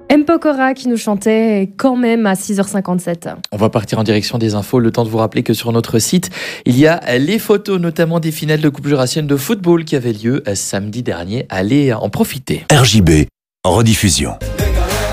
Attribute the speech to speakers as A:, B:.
A: M. Pokora qui nous chantait quand même à 6h57.
B: On va partir en direction des infos. Le temps de vous rappeler que sur notre site, il y a les photos, notamment des finales de Coupe jurassienne de football qui avaient lieu samedi dernier. Allez en profiter.
C: RJB, en rediffusion.